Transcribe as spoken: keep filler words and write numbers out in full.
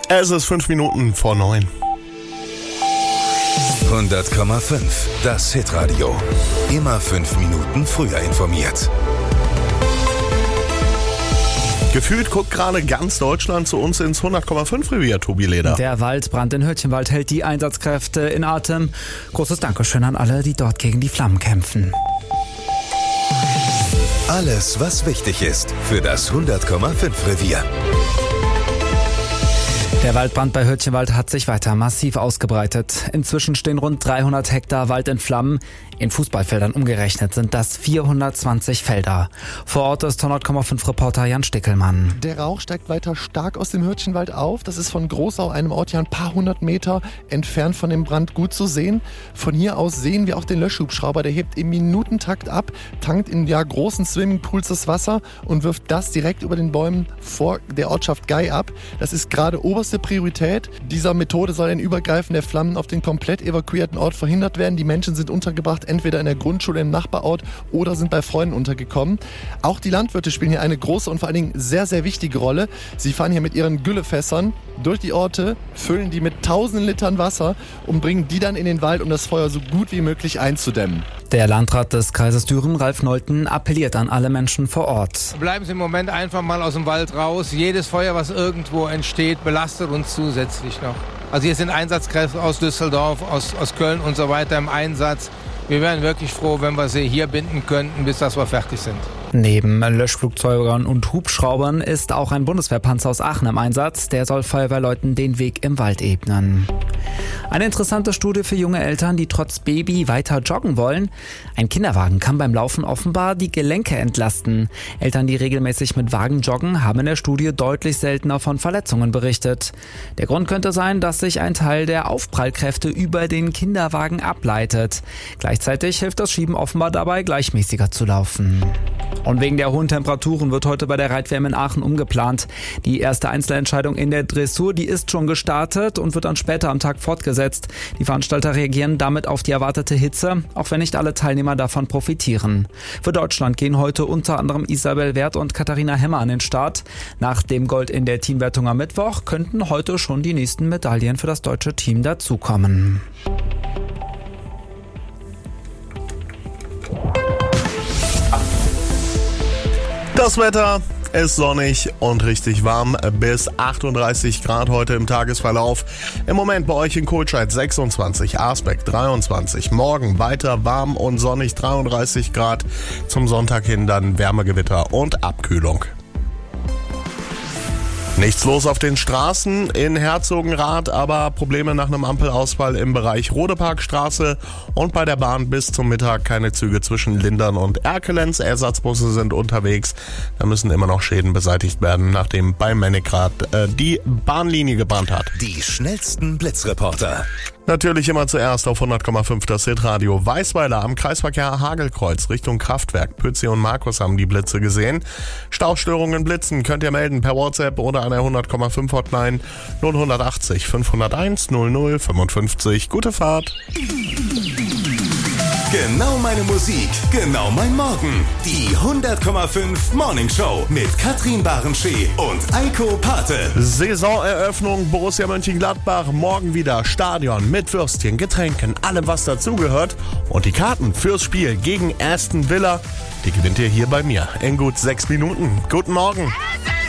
Es ist fünf Minuten vor neun. hundert Komma fünf, das Hitradio. Immer fünf Minuten früher informiert. Gefühlt guckt gerade ganz Deutschland zu uns ins hundert Komma fünf Revier, Tobi Leder. Der Waldbrand in Hürtchenwald hält die Einsatzkräfte in Atem. Großes Dankeschön an alle, die dort gegen die Flammen kämpfen. Alles, was wichtig ist für das hundert Komma fünf Revier. Der Waldbrand bei Hürtchenwald hat sich weiter massiv ausgebreitet. Inzwischen stehen rund dreihundert Hektar Wald in Flammen. In Fußballfeldern umgerechnet sind das vierhundertzwanzig Felder. Vor Ort ist hundert Komma fünf Reporter Jan Stickelmann. Der Rauch steigt weiter stark aus dem Hürtchenwald auf. Das ist von Großau, einem Ort ja ein paar hundert Meter entfernt von dem Brand, gut zu sehen. Von hier aus sehen wir auch den Löschhubschrauber. Der hebt im Minutentakt ab, tankt in ja, großen Swimmingpools das Wasser und wirft das direkt über den Bäumen vor der Ortschaft Gei ab. Das ist gerade oberste Priorität. Dieser Methode soll ein Übergreifen der Flammen auf den komplett evakuierten Ort verhindert werden. Die Menschen sind untergebracht, entweder in der Grundschule im Nachbarort oder sind bei Freunden untergekommen. Auch die Landwirte spielen hier eine große und vor allen Dingen sehr, sehr wichtige Rolle. Sie fahren hier mit ihren Güllefässern durch die Orte, füllen die mit tausenden Litern Wasser und bringen die dann in den Wald, um das Feuer so gut wie möglich einzudämmen. Der Landrat des Kreises Düren, Ralf Nolten, appelliert an alle Menschen vor Ort. Bleiben Sie im Moment einfach mal aus dem Wald raus. Jedes Feuer, was irgendwo entsteht, belastet uns zusätzlich noch. Also hier sind Einsatzkräfte aus Düsseldorf, aus, aus Köln und so weiter im Einsatz. Wir wären wirklich froh, wenn wir sie hier binden könnten, bis dass wir fertig sind. Neben Löschflugzeugern und Hubschraubern ist auch ein Bundeswehrpanzer aus Aachen im Einsatz. Der soll Feuerwehrleuten den Weg im Wald ebnen. Eine interessante Studie für junge Eltern, die trotz Baby weiter joggen wollen. Ein Kinderwagen kann beim Laufen offenbar die Gelenke entlasten. Eltern, die regelmäßig mit Wagen joggen, haben in der Studie deutlich seltener von Verletzungen berichtet. Der Grund könnte sein, dass sich ein Teil der Aufprallkräfte über den Kinderwagen ableitet. Gleichzeitig hilft das Schieben offenbar dabei, gleichmäßiger zu laufen. Und wegen der hohen Temperaturen wird heute bei der Reitw M in Aachen umgeplant. Die erste Einzelentscheidung in der Dressur, die ist schon gestartet und wird dann später am Tag fortgesetzt. Die Veranstalter reagieren damit auf die erwartete Hitze, auch wenn nicht alle Teilnehmer davon profitieren. Für Deutschland gehen heute unter anderem Isabel Werth und Katharina Hemmer an den Start. Nach dem Gold in der Teamwertung am Mittwoch könnten heute schon die nächsten Medaillen für das deutsche Team dazukommen. Das Wetter ist sonnig und richtig warm, bis achtunddreißig Grad heute im Tagesverlauf. Im Moment bei euch in Kohlscheid sechsundzwanzig, Arsbeck dreiundzwanzig, morgen weiter warm und sonnig dreiunddreißig Grad, zum Sonntag hin dann Wärmegewitter und Abkühlung. Nichts los auf den Straßen in Herzogenrath, aber Probleme nach einem Ampelausfall im Bereich Rodeparkstraße und bei der Bahn bis zum Mittag keine Züge zwischen Lindern und Erkelenz. Ersatzbusse sind unterwegs. Da müssen immer noch Schäden beseitigt werden, nachdem bei Männecrath äh, die Bahnlinie gebrannt hat. Die schnellsten Blitzreporter. Natürlich immer zuerst auf hundert Komma fünf das Hitradio. Weißweiler am Kreisverkehr Hagelkreuz Richtung Kraftwerk. Pützi und Markus haben die Blitze gesehen. Staustörungen, Blitzen könnt ihr melden per WhatsApp oder an der hundert Komma fünf Hotline null acht null fünf null eins null null fünfundfünfzig. Gute Fahrt. Genau meine Musik, genau mein Morgen. Die hundert Komma fünf Morning Show mit Katrin Barenschee und Eiko Pate. Saisoneröffnung Borussia Mönchengladbach. Morgen wieder Stadion mit Würstchen, Getränken, allem was dazugehört. Und die Karten fürs Spiel gegen Aston Villa, die gewinnt ihr hier bei mir in gut sechs Minuten. Guten Morgen.